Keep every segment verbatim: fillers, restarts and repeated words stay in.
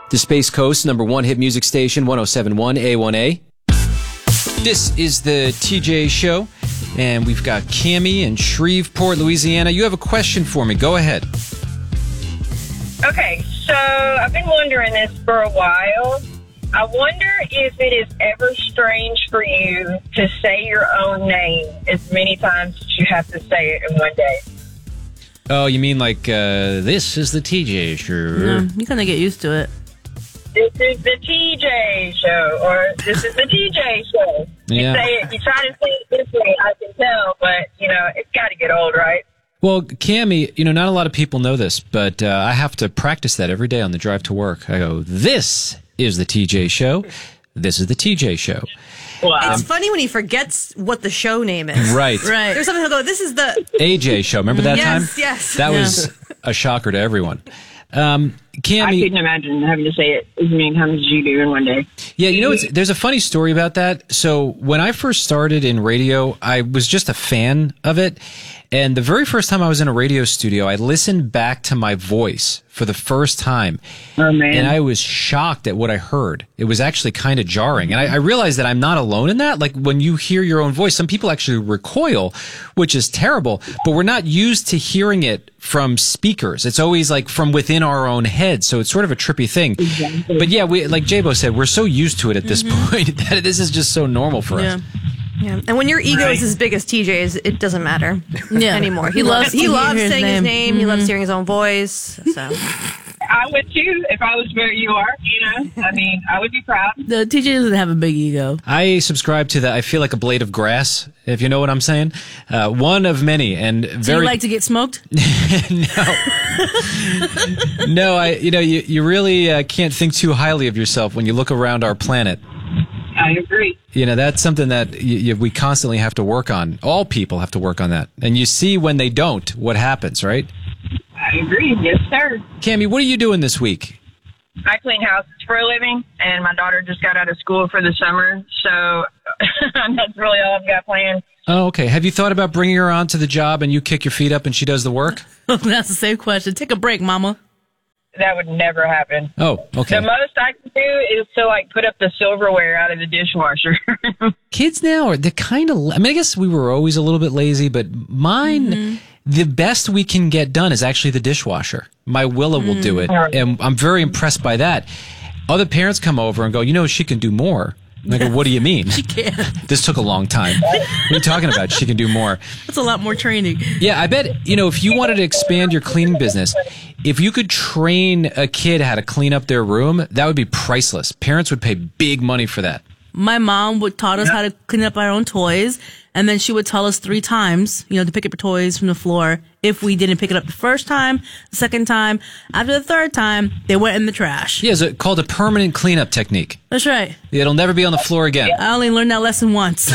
the Space Coast number one hit music station, one oh seven point one A one A. This is the T J Show, and we've got Cammie in Shreveport, Louisiana. You have a question for me. Go ahead. Okay, so I've been wondering this for a while. I wonder if it is ever strange for you to say your own name as many times as you have to say it in one day. Oh, you mean like, uh, this is the T J Show? No, you kind of get used to it. This is the T J Show, or this is the T J Show. Yeah. You say it, you try to say it this way, I can tell, but, you know, it's got to get old, right? Well, Cammie, you know, not a lot of people know this, but uh, I have to practice that every day on the drive to work. I go, this is the T J Show. This is the T J Show. Wow. It's funny when he forgets what the show name is. Right. Right. There's something he'll go, this is the... A J Show. Remember that yes, time? Yes, yes. That Yeah. was a shocker to everyone. Um, Cammie, I couldn't imagine having to say it as many times as you do in one day. yeah, you know, it's, there's a funny story about that. So when I first started in radio, I was just a fan of it. And the very first time I was in a radio studio, I listened back to my voice for the first time. Oh, man. And I was shocked at what I heard. It was actually kind of jarring. And I, I realized that I'm not alone in that. Like when you hear your own voice, some people actually recoil, which is terrible, but we're not used to hearing it from speakers. It's always like from within our own head. So it's sort of a trippy thing. Exactly. But yeah, we, like J-Bo said, we're so used to it at this Mm-hmm. point that this is just so normal for Yeah. us. Yeah. And when your ego Right. is as big as T J's, it doesn't matter Yeah. anymore. He, He loves, loves to he hear loves his saying his name. name. He loves hearing his own voice. So I would too, if I was where you are, you know. I mean, I would be proud. The T J doesn't have a big ego. I subscribe to the I feel like a blade of grass, if you know what I'm saying. Uh, one of many, and Do very you like to get smoked? no, I you know you you really uh, can't think too highly of yourself when you look around our planet. I agree. You know, that's something that y y we constantly have to work on. All people have to work on that, and you see when they don't, what happens, right? I agree. Yes, sir. Cammie, what are you doing this week? I clean houses for a living, and my daughter just got out of school for the summer, so that's really all I've got planned. Oh, okay. Have you thought about bringing her on to the job and you kick your feet up and she does the work? That's the same question. Take a break, mama. That would never happen. Oh, okay. The most I can do is to, like, put up the silverware out of the dishwasher. Kids now are they're kind of. I mean, I guess we were always a little bit lazy, but mine, Mm-hmm. the best we can get done is actually the dishwasher. My Willa will do it, and I'm very impressed by that. Other parents come over and go, you know, she can do more. And I go, what do you mean? She can. This took a long time. What are you talking about? She can do more. That's a lot more training. Yeah, I bet, you know, if you wanted to expand your cleaning business, if you could train a kid how to clean up their room, that would be priceless. Parents would pay big money for that. My mom would taught us how to clean up our own toys, and then she would tell us three times, you know, to pick up your toys from the floor. If we didn't pick it up the first time, the second time, after the third time, they went in the trash. Yeah, it's called a permanent cleanup technique. That's right. It'll never be on the floor again. I only learned that lesson once.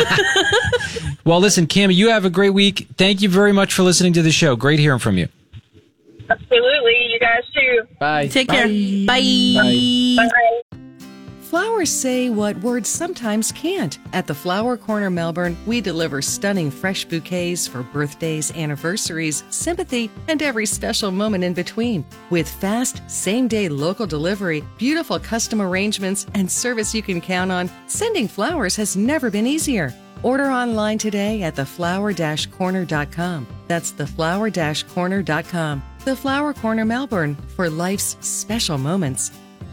Well, listen, Cammie, you have a great week. Thank you very much for listening to the show. Great hearing from you. Absolutely. You guys, too. Bye. Take care. Bye. Bye. Flowers say what words sometimes can't. At the Flower Corner Melbourne, we deliver stunning fresh bouquets for birthdays, anniversaries, sympathy, and every special moment in between. With fast, same-day local delivery, beautiful custom arrangements, and service you can count on, sending flowers has never been easier. Order online today at the flower dash corner dot com. That's the flower dash corner dot com. The Flower Corner Melbourne, for life's special moments.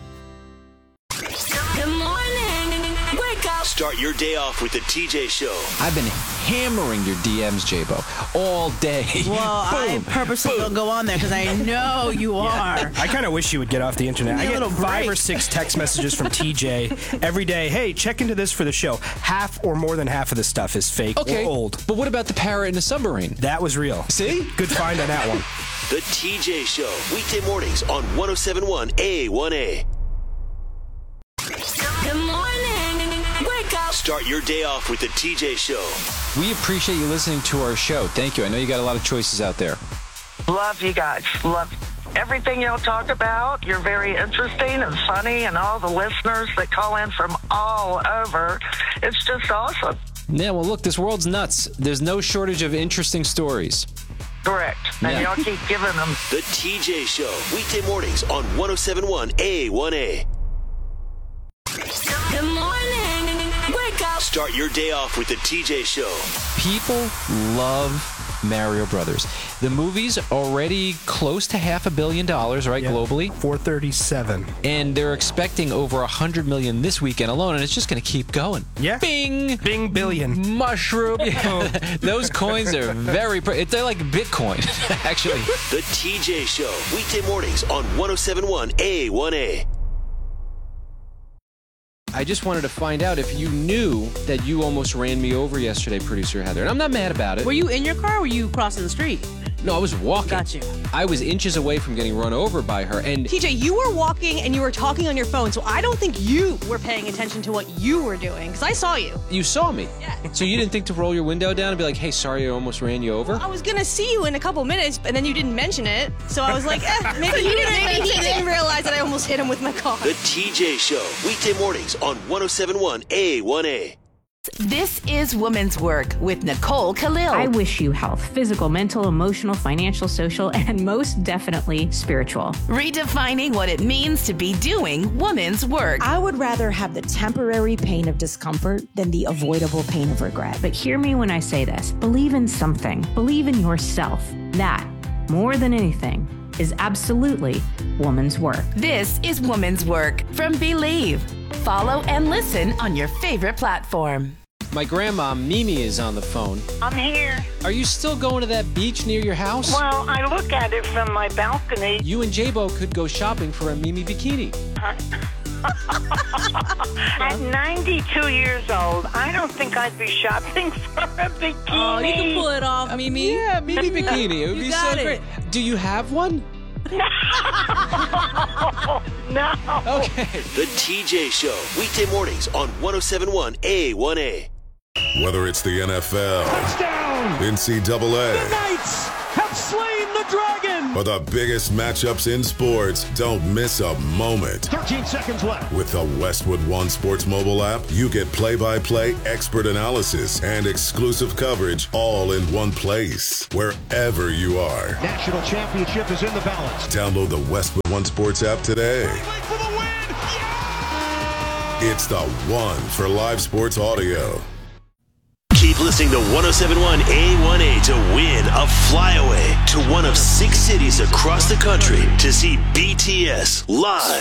Good morning. Wake up. Start your day off with the T J Show. I've been hammering your D Ms, J-Bo, all day. Well, I purposely don't go on there because I know you are. I kind of wish you would get off the internet. Give I me a get little five break. or six text messages from T J every day. Hey, check into this for the show. Half or more than half of the stuff is fake Okay, or old. but what about the parrot in the submarine? That was real. See? Good find on that one. The T J Show. Weekday mornings on one oh seven point one A one A. Good morning. Wake up. Start your day off with the T J Show. We appreciate you listening to our show. Thank you. I know you got a lot of choices out there. Love you guys. Love everything y'all talk about. You're very interesting and funny, and all the listeners that call in from all over. It's just awesome. Yeah, well, look, this world's nuts. There's no shortage of interesting stories. Correct. And Yeah. y'all keep giving them. The T J Show, weekday mornings on one oh seven point one A one A. Good morning. Wake up. Start your day off with the T J Show. People love Mario Brothers. The movie's already close to half a billion dollars, right, Yeah. globally? four thirty-seven. And they're expecting over a hundred million this weekend alone, and it's just going to keep going. Yeah. Bing! Bing billion. Mushroom. Yeah. Those coins are very, pre- they're like Bitcoin, actually. The T J Show, weekday mornings on one oh seven point one A one A. I just wanted to find out if you knew that you almost ran me over yesterday, producer Heather. And I'm not mad about it. Were you in your car or were you crossing the street? No, I was walking. Got you. I was inches away from getting run over by her. And T J, you were walking and you were talking on your phone, so I don't think you were paying attention to what you were doing, because I saw you. you saw me. Yeah. So you didn't think to roll your window down and be like, hey, sorry I almost ran you over? I was gonna see you in a couple minutes, and then you didn't mention it, so I was like, eh, maybe he didn't, maybe he didn't realize that I almost hit him with my car. The T J Show, weekday mornings on one oh seven point one A one A. This is Women's Work with Nicole Khalil. I wish you health, physical, mental, emotional, financial, social, and most definitely spiritual. Redefining what it means to be doing women's work. I would rather have the temporary pain of discomfort than the avoidable pain of regret. But hear me when I say this. Believe in something. Believe in yourself. That, more than anything, is absolutely woman's work. This is Women's Work from Believe. Follow and listen on your favorite platform. My grandma, Mimi, is on the phone. I'm here. Are you still going to that beach near your house? Well, I look at it from my balcony. You and J-Bo could go shopping for a Mimi bikini. At ninety-two years old, I don't think I'd be shopping for a bikini. Oh, you can pull it off, Mimi. Yeah, Mimi bikini. It would You be got so it. great. Do you have one? No. Okay. The T J Show, weekday mornings on one oh seven point one A one A. Whether it's the N F L, Touchdown! N C double A, The Knights have slain the dragon! or the biggest matchups in sports, don't miss a moment. thirteen seconds left. With the Westwood One Sports mobile app, you get play-by-play expert analysis and exclusive coverage all in one place, wherever you are. National championship is in the balance. Download the Westwood One Sports app today. For the win! Yeah! It's the one for live sports audio. Keep listening to one oh seven point one A one A to win a flyaway to one of six cities across the country to see B T S live.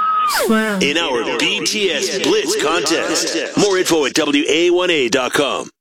In our B T S Blitz contest. More info at W A one A dot com.